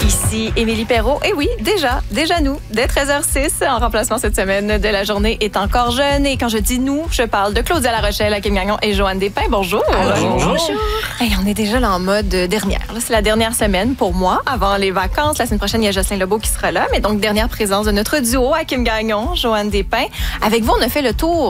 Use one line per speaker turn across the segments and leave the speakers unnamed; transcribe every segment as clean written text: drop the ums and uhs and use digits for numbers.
Ici Émilie Perrault. Et oui, déjà nous, dès 13h06, en remplacement cette semaine de La Journée est encore jeune. Et quand je dis nous, je parle de Claudia Larochelle, Hakim Gagnon et Joanne Despins. Bonjour.
Bonjour.
Hey, on est déjà là en mode dernière. Là, c'est la dernière semaine pour moi, avant les vacances. La semaine prochaine, il y a Jocelyn Lebeau qui sera là. Mais donc, dernière présence de notre duo, Hakim Gagnon, Joanne Despins. Avec vous, on a fait le tour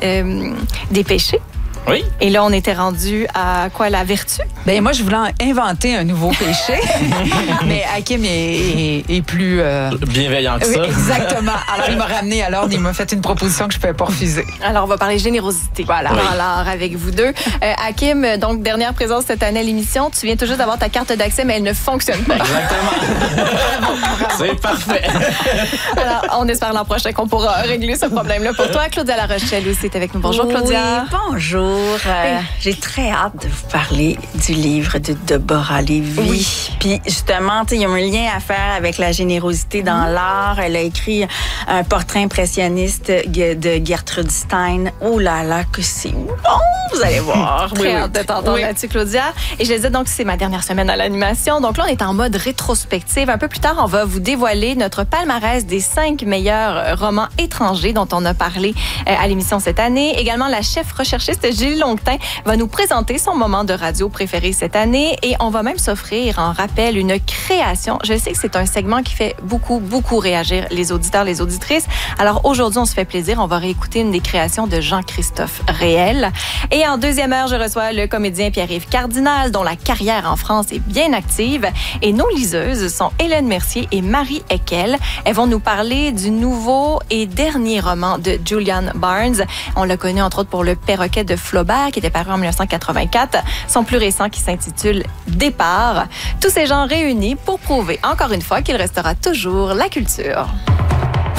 des péchés.
Oui.
Et là, on était rendu à quoi, la vertu?
Ben moi, je voulais inventer un nouveau péché, mais Hakim est plus...
bienveillant que ça.
Oui, exactement. Alors, il m'a ramené à l'ordre, il m'a fait une proposition que je ne pouvais pas refuser.
Alors, on va parler générosité. Voilà. Alors, avec vous deux. Hakim, donc, dernière présence cette année à l'émission. Tu viens tout juste d'avoir ta carte d'accès, mais elle ne fonctionne pas.
Exactement. C'est parfait.
Alors, on espère l'an prochain qu'on pourra régler ce problème-là pour toi. Claudia Larochelle aussi est avec nous. Bonjour, Claudia.
Oui, bonjour. J'ai très hâte de vous parler du livre de Deborah Lévy.
Oui.
Puis justement, il y a un lien à faire avec la générosité dans l'art. Elle a écrit un portrait impressionniste de Gertrude Stein. Oh là là, que c'est bon! Vous allez voir.
Très hâte de t'entendre là-dessus, Claudia. Et je le disais, donc, c'est ma dernière semaine à l'animation. Donc là, on est en mode rétrospective. Un peu plus tard, on va vous dévoiler notre palmarès des 5 meilleurs romans étrangers dont on a parlé à l'émission cette année. Également, la chef recherchiste Gilles Longtin va nous présenter son moment de radio préféré cette année et on va même s'offrir en rappel une création. Je sais que c'est un segment qui fait beaucoup réagir les auditeurs, les auditrices. Alors aujourd'hui, on se fait plaisir. On va réécouter une des créations de Jean-Christophe Réel. Et en deuxième heure, je reçois le comédien Pierre-Yves Cardinal, dont la carrière en France est bien active. Et nos liseuses sont Hélène Mercier et Marie Eckel. Elles vont nous parler du nouveau et dernier roman de Julian Barnes. On l'a connu entre autres pour Le Perroquet de Flaubert, qui était paru en 1984. Son plus récent qui s'intitule Départ. Tous ces gens réunis pour prouver encore une fois qu'il restera toujours la culture.